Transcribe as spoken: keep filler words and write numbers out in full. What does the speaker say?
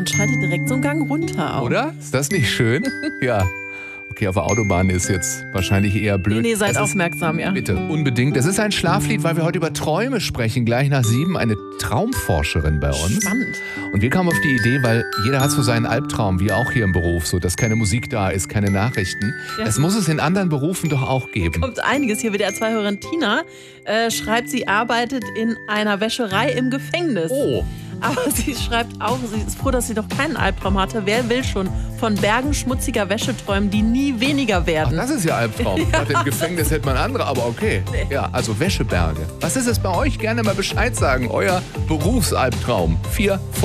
man schaltet direkt so einen Gang runter. Auch. Oder? Ist das nicht schön? Ja. Okay, auf der Autobahn ist jetzt wahrscheinlich eher blöd. Nee, nee, seid Das aufmerksam, ist, ja. Bitte, unbedingt. Das ist ein Schlaflied, weil wir heute über Träume sprechen. Gleich nach sieben eine Traumforscherin bei uns. Spannend. Und wir kamen auf die Idee, weil jeder hat so seinen Albtraum, wie auch hier im Beruf, so dass keine Musik da ist, keine Nachrichten. Ja. Das muss es in anderen Berufen doch auch geben. Kommt einiges. Hier W D R zwei Hörerin Tina äh, schreibt, sie arbeitet in einer Wäscherei im Gefängnis. Oh. Aber sie schreibt auch, sie ist froh, dass sie noch keinen Albtraum hatte. Wer will schon von Bergen schmutziger Wäsche träumen, die nie weniger Ach, werden? das ist ja Albtraum. Ja. Im Gefängnis hätte man andere, aber okay. Ja, also Wäscheberge. Was ist es bei euch? Gerne mal Bescheid sagen. Euer Berufsalbtraum. Vier